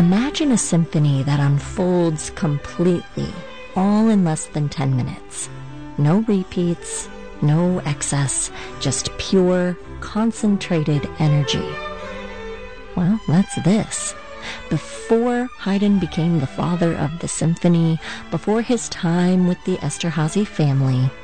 Imagine a symphony that unfolds completely, all in less than 10 minutes. No repeats, no excess, just pure, concentrated energy. Well, that's this. Before Haydn became the father of the symphony, before his time with the Esterházy family,